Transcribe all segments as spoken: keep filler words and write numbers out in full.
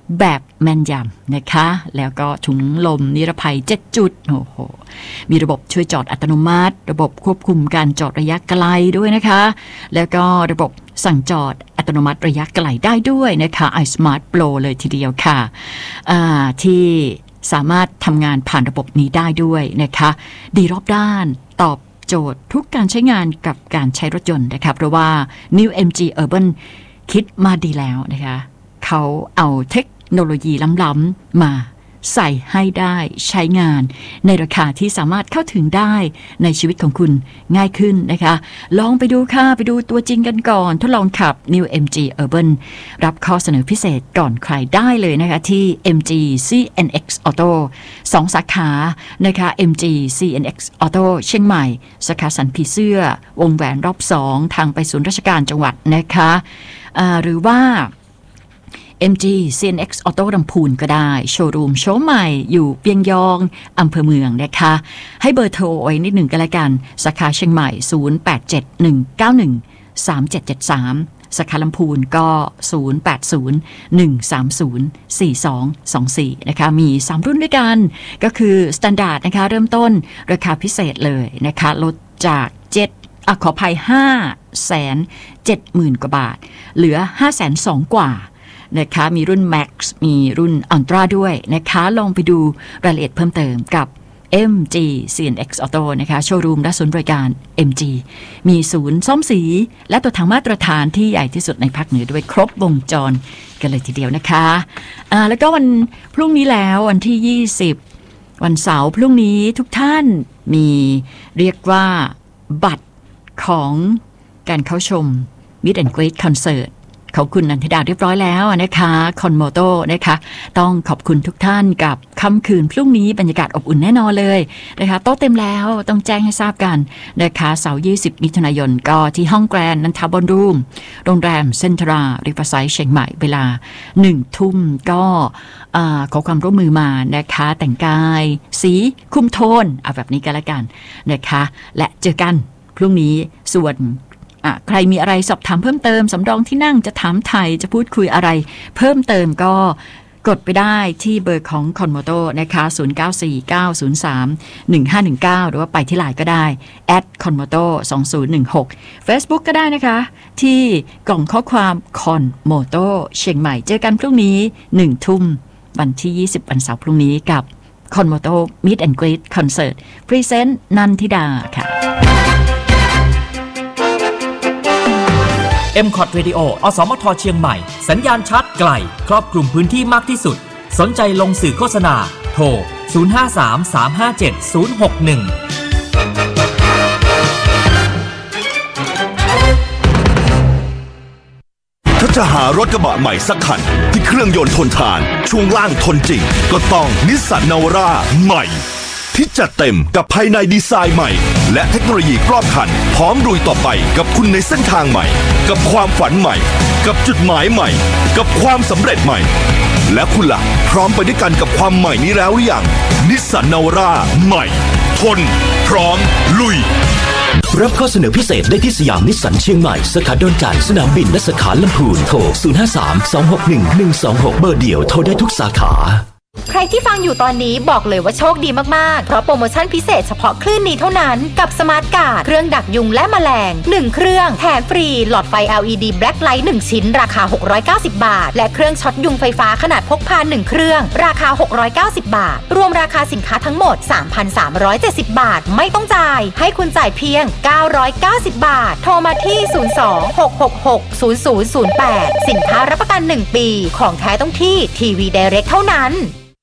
แบบแม่นยำนะคะแล้วก็ถุงลมนิรภัยเจ็ดจุดโอ้โหมีระบบช่วยจอดอัตโนมัติระบบควบคุมการจอดระยะไกลด้วยนะคะแล้วก็ระบบสั่งจอดอัตโนมัติระยะไกลได้ด้วยนะคะ iSmart Pro เลยทีเดียวค่ะที่สามารถทำงานผ่านระบบนี้ได้ด้วยนะคะดีรอบด้านตอบโจทย์ทุกการใช้งานกับการใช้รถยนต์นะคะเพราะว่า New เอ็ม จี Urban คิดมาดีแล้วนะคะเขาเอาเทคโนโลยีล้ำๆมาใส่ให้ได้ใช้งานในราคาที่สามารถเข้าถึงได้ในชีวิตของคุณง่ายขึ้นนะคะลองไปดูค่ะไปดูตัวจริงกันก่อนทดลองขับ New เอ็ม จี Urban รับข้อเสนอพิเศษก่อนใครได้เลยนะคะที่ เอ็ม จี ซี เอ็น เอ็กซ์ Auto สองสาขานะคะ เอ็ม จี ซี เอ็น เอ็กซ์ Auto เชียงใหม่สาขาสันผีเสื้อวงแหวนรอบสองทางไปศูนย์ราชการจังหวัดนะคะหรือว่าเอ็ม จี ซี เอ็น เอ็กซ์ Auto ลำพูนก็ได้โชว์รูมโชว์ใหม่อยู่เปียงยองอำเภอเมืองนะคะให้เบอร์โทรไว้นิดหนึ่งก็แล้วกันสาขาเชียงใหม่ศูนย์ แปด เจ็ด หนึ่ง เก้า หนึ่ง สาม เจ็ด เจ็ด สามสาขาลำพูนก็ศูนย์ แปด ศูนย์ หนึ่ง สาม ศูนย์ สี่ สอง สอง สี่นะคะมีสามรุ่นด้วยกันก็คือ Standard นะคะเริ่มต้นราคาพิเศษเลยนะคะลดจากเจ็ดอ่ะขออภัย ห้าแสนเจ็ดหมื่น กว่าบาทเหลือ ห้าแสนสอง กว่านะคะมีรุ่น Max มีรุ่น Ultra ด้วยนะคะลองไปดูรายละเอียดเพิ่มเติมกับ เอ็ม จี ซี เอ็น เอ็กซ์ Auto นะคะโชว์รูมและศูนย์บริการ เอ็ม จี มีศูนย์ซ่อมสีและตัวถังมาตรฐานที่ใหญ่ที่สุดในภาคเหนือด้วยครบวงจรกันเลยทีเดียวนะคะอ่าแล้วก็วันพรุ่งนี้แล้ววันที่ยี่สิบวันเสาร์พรุ่งนี้ทุกท่านมีเรียกว่าบัตรของการเข้าชม Meet and Greet Concertของคุณนันทิดาเรียบร้อยแล้วนะคะคอนโมโตนะคะต้องขอบคุณทุกท่านกับค่ำคืนพรุ่งนี้บรรยากาศอบอุ่นแน่นอนเลยนะคะโต๊ะเต็มแล้วต้องแจ้งให้ทราบกันนะคะเสาร์ยี่สิบมิถุนายนก็ที่ห้องแกรนด์นันทบอลรูมโรงแรมเซ็นทราริเวอร์ไซด์เชียงใหม่เวลาหนึ่งทุ่มก็ขอความร่วมมือมานะคะแต่งกายสีคุมโทนเอาแบบนี้กันละกันนะคะและเจอกันพรุ่งนี้ส่วนใครมีอะไรสอบถามเพิ่มเติมสำรองที่นั่งจะถามไทยจะพูดคุยอะไรเพิ่มเติมก็กดไปได้ที่เบอร์ของคอนโมโตนะคะศูนย์ เก้า สี่ เก้า ศูนย์ สาม หนึ่ง ห้า หนึ่ง เก้าหรือว่าไปที่ไลน์ก็ได้แอดคอนโมโตสองศูนย์หนึ่งหก Facebook ก็ได้นะคะที่กล่องข้อความคอนโมโตเชียงใหม่เจอกันพรุ่งนี้หนึ่งทุ่มวันที่ยี่สิบวันเสาร์พรุ่งนี้กับคอนโมโต Meet and Greet Concert Present นันทิดาค่ะเอ็ม คอท Radio อสมทเชียงใหม่สัญญาณชัดไกลครอบคลุมพื้นที่มากที่สุดสนใจลงสื่อโฆษณาโทรศูนย์ ห้า สาม สาม ห้า เจ็ด ศูนย์ หก หนึ่งถ้าจะหารถกระบะใหม่สักคันที่เครื่องยนต์ทนทานช่วงล่างทนจริงก็ต้องนิสสันนาวาร่าใหม่ที่จัดเต็มกับภายในดีไซน์ใหม่และเทคโนโลยีรอบคันพร้อมลุยต่อไปกับคุณในเส้นทางใหม่กับความฝันใหม่กับจุดหมายใหม่กับความสำเร็จใหม่และคุณล่ะพร้อมไปด้วยกันกับความใหม่นี้แล้วหรือยังนิสสันนาวาร่าใหม่ทนพร้อมลุยรับข้อเสนอพิเศษได้ที่สยามนิสสันเชียงใหม่สาขาดอนจานสนามบินและสาขาลำพูนโทรศูนย์ ห้า สาม สอง หก หนึ่ง หนึ่ง สอง หกเบอร์เดียวโทรได้ทุกสาขาใครที่ฟังอยู่ตอนนี้บอกเลยว่าโชคดีมากๆเพราะโปรโมชั่นพิเศษเฉพาะคลื่นนี้เท่านั้นกับสมาร์ทการ์ดเครื่องดักยุงและแมลงหนึ่งเครื่องแถมฟรีหลอดไฟ แอล อี ดี Black Light หนึ่งชิ้นราคาหกร้อยเก้าสิบบาทและเครื่องช็อตยุงไฟฟ้าขนาดพกพาหนึ่งเครื่องราคาหกร้อยเก้าสิบบาทรวมราคาสินค้าทั้งหมด สามพันสามร้อยเจ็ดสิบบาทไม่ต้องจ่ายให้คุณจ่ายเพียงเก้าร้อยเก้าสิบบาทโทรมาที่ศูนย์ สอง หก หก หก ศูนย์ ศูนย์ ศูนย์ แปดสินค้ารับประกันหนึ่งปีของแท้ต้องที่ทีวี Direct เท่านั้น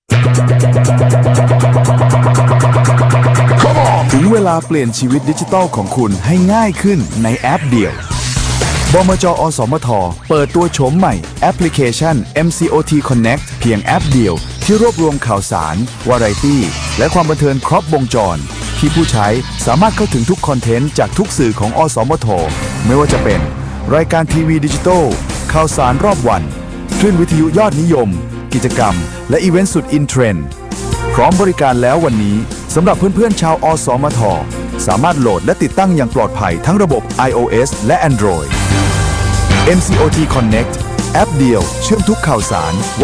ถึงเวลาเปลี่ยนชีวิตดิจิทัลของคุณให้ง่ายขึ้นในแอปเดียวบมจ.อสมท.เปิดตัวโฉมใหม่แอปพลิเคชัน เอ็ม ซี โอ ที Connect เพียงแอปเดียวที่รวบรวมข่าวสารวาไรตี้และความบันเทิงครบวงจรที่ผู้ใช้สามารถเข้าถึงทุกคอนเทนต์จากทุกสื่อของอสมท.ไม่ว่าจะเป็นรายการทีวีดิจิทัลข่าวสารรอบวันคลื่นวิทยุยอดนิยมกิจกรรมและอีเวนต์สุดอินเทรนด์พร้อมบริการแล้ววันนี้สำหรับเพื่อนๆชาวอสมทสามารถโหลดและติดตั้งอย่างปลอดภัยทั้งระบบ iOS และ Android เอ็ม ซี โอ ที Connect แอปเดียวเชื่อมทุกข่าวสาร